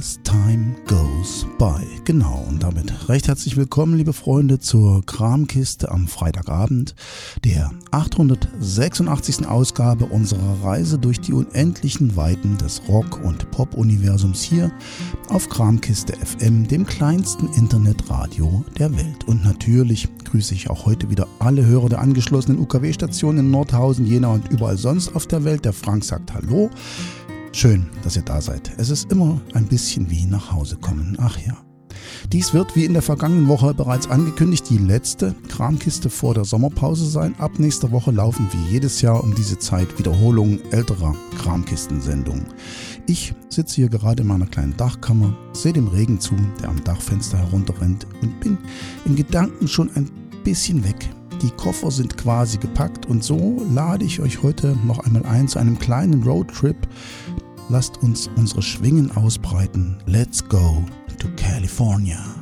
As Time Goes By. Genau, und damit recht herzlich willkommen, liebe Freunde, zur Kramkiste am Freitagabend, der 886. Ausgabe unserer Reise durch die unendlichen Weiten des Rock- und Pop-Universums hier auf Kramkiste FM, dem kleinsten Internetradio der Welt. Und natürlich grüße ich auch heute wieder alle Hörer der angeschlossenen UKW-Stationen in Nordhausen, Jena und überall sonst auf der Welt. Der Frank sagt Hallo. Schön, dass ihr da seid. Es ist immer ein bisschen wie nach Hause kommen. Ach ja. Dies wird, wie in der vergangenen Woche bereits angekündigt, die letzte Kramkiste vor der Sommerpause sein. Ab nächster Woche laufen wie jedes Jahr um diese Zeit Wiederholungen älterer Kramkistensendungen. Ich sitze hier gerade in meiner kleinen Dachkammer, sehe dem Regen zu, der am Dachfenster herunterrennt, und bin in Gedanken schon ein bisschen weg. Die Koffer sind quasi gepackt und so lade ich euch heute noch einmal ein zu einem kleinen Roadtrip. Lasst uns unsere Schwingen ausbreiten. Let's go to California.